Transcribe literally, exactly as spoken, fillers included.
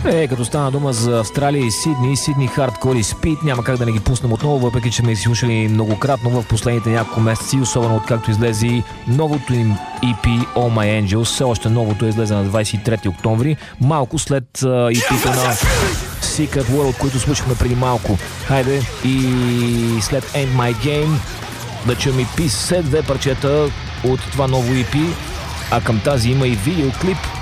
Е, като стана дума за Австралия и Сидни, Сидни Хардкор и Спид, няма как да не ги пуснем отново, въпреки че ме слушали многократно в последните няколко месеци, особено откакто излезе новото им и пи All My Angels. Все още новото е излезе на двадесет и трети октомври, малко след и пи-то на Secret World, които случихме преди малко. Хайде, и след End My Game да чуем и пи, след две парчета от това ново и пи, а към тази има и видеоклип.